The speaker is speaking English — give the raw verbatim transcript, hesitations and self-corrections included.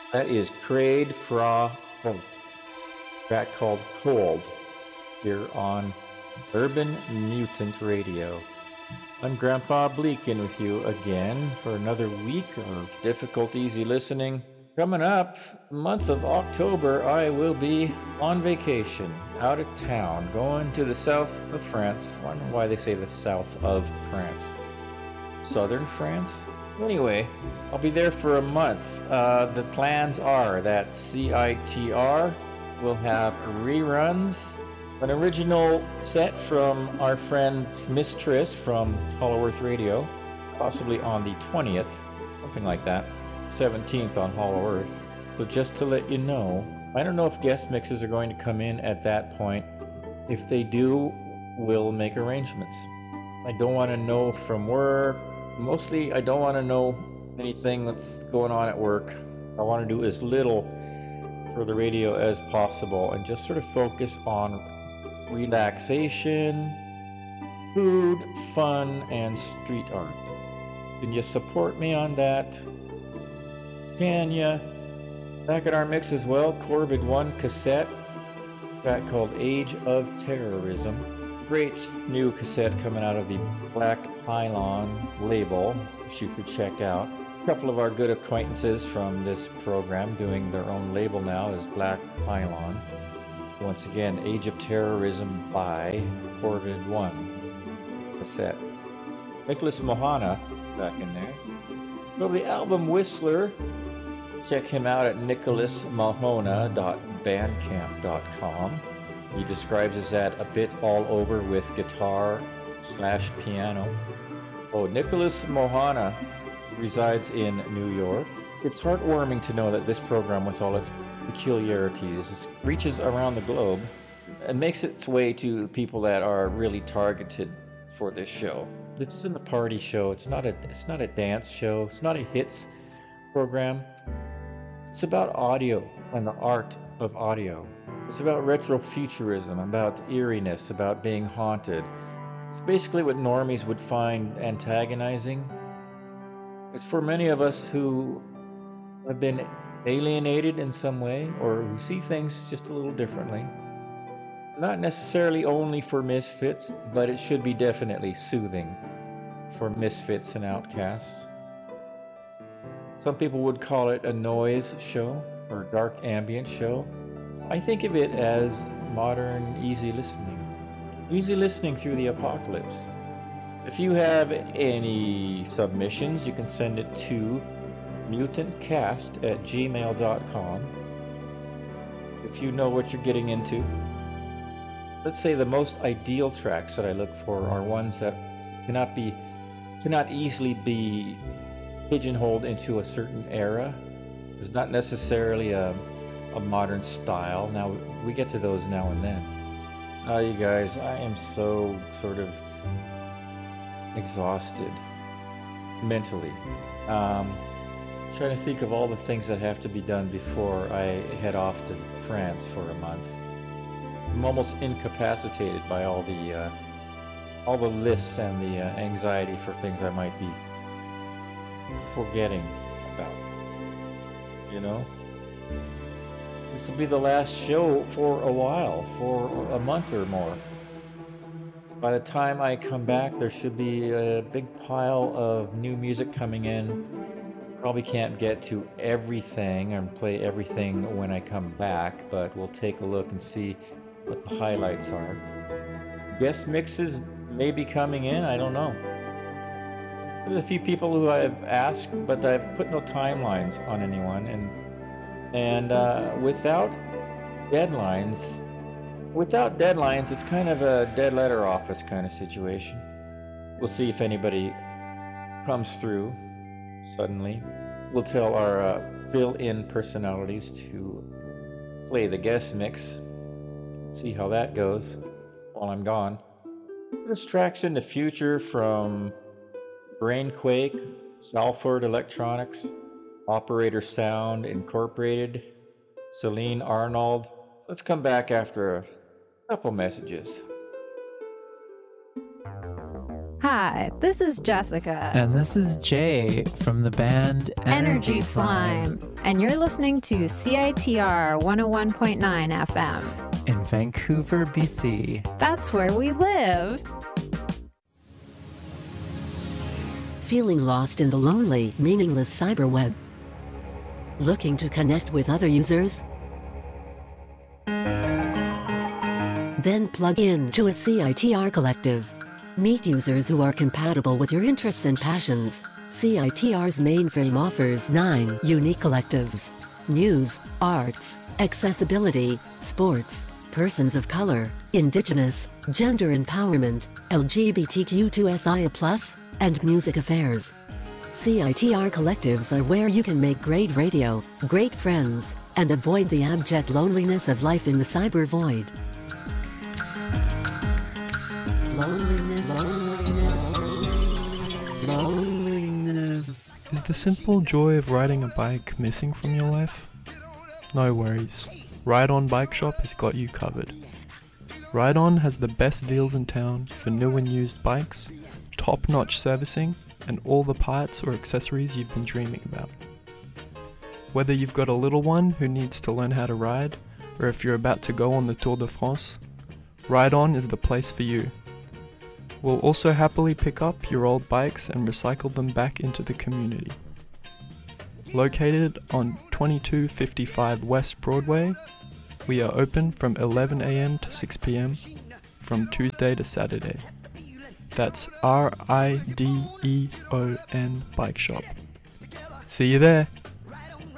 That is Craig Fra Prince. Track called Cold here on Urban Mutant Radio. I'm Grandpa Bleakin with you again for another week of difficult, easy listening. Coming up, month of October, I will be on vacation, out of town, going to the south of France. I don't know why they say the south of France. Southern France? Anyway, I'll be there for a month. Uh, the plans are that C I T R will have reruns, an original set from our friend Miss Triss from Hollow Earth Radio, possibly on the twentieth, something like that, seventeenth on Hollow Earth. So just to let you know, I don't know if guest mixes are going to come in at that point. If they do, we'll make arrangements. I don't want to know from work. Mostly, I don't want to know anything that's going on at work. I want to do as little for the radio as possible and just sort of focus on relaxation, food, fun, and street art. Can you support me on that? Can you? Back at our mix as well, Corbid one cassette, track called Age of Terrorism. Great new cassette coming out of the Black Pylon label, which you should check out. A couple of our good acquaintances from this program doing their own label now is Black Pylon. Once again, Age of Terrorism by Corbid one cassette. Nicholas Mohana back in there. So the album Whistler, check him out at nicholas mahona dot bandcamp dot com. He describes us at a bit all over with guitar slash piano. Oh, Nicholas Mohana resides in New York. It's heartwarming to know that this program, with all its peculiarities, reaches around the globe and makes its way to people that are really targeted for this show. This isn't a party show. It's not a. It's not a dance show. It's not a hits program. It's about audio and the art of audio. It's about retrofuturism, about eeriness, about being haunted. It's basically what normies would find antagonizing. It's for many of us who have been alienated in some way or who see things just a little differently. Not necessarily only for misfits, but it should be definitely soothing for misfits and outcasts. Some people would call it a noise show or a dark ambient show. I think of it as modern easy listening. Easy listening through the apocalypse. If you have any submissions, you can send it to mutantcast at gmail dot com. If you know what you're getting into. Let's say the most ideal tracks that I look for are ones that cannot be cannot easily be pigeonholed into a certain era. There's not necessarily a a modern style. Now, we get to those now and then. Oh, you guys, I am so sort of exhausted mentally. Um, trying to think of all the things that have to be done before I head off to France for a month. I'm almost incapacitated by all the uh, all the lists and the uh, anxiety for things I might be forgetting about. You know? This will be the last show for a while, for a month or more. By the time I come back, there should be a big pile of new music coming in. Probably can't get to everything and play everything when I come back, but we'll take a look and see what the highlights are. Guest mixes may be coming in, I don't know. There's a few people who I've asked, but I've put no timelines on anyone, and And uh, without deadlines, without deadlines, it's kind of a dead letter office kind of situation. We'll see if anybody comes through suddenly. We'll tell our uh, fill-in personalities to play the guest mix. See how that goes while I'm gone. This track's in the future from Brainquake, Salford Electronics, Operator Sound Incorporated, Celine Arnold. Let's come back after a couple messages. Hi, Hi, this is Jessica. And this is Jay from the band Energy, Energy Slime. Slime. And you're listening to C I T R one oh one point nine F M. In Vancouver, B C. That's where we live. Feeling lost in the lonely, meaningless cyberweb? Looking to connect with other users? Then plug in to a C I T R collective. Meet users who are compatible with your interests and passions. C I T R's mainframe offers nine unique collectives: news, arts, accessibility, sports, persons of color, indigenous, gender empowerment, L G B T Q two S I A plus, and music affairs. C I T R collectives are where you can make great radio, great friends, and avoid the abject loneliness of life in the cyber void. Loneliness, loneliness, loneliness. Is the simple joy of riding a bike missing from your life? No worries. Ride On Bike Shop has got you covered. Ride On has the best deals in town for new and used bikes, top-notch servicing, and all the parts or accessories you've been dreaming about. Whether you've got a little one who needs to learn how to ride, or if you're about to go on the Tour de France, Ride On is the place for you. We'll also happily pick up your old bikes and recycle them back into the community. Located on twenty-two fifty-five West Broadway, we are open from eleven a.m. to six p.m. from Tuesday to Saturday. That's R I D E O N Bike Shop. See you there!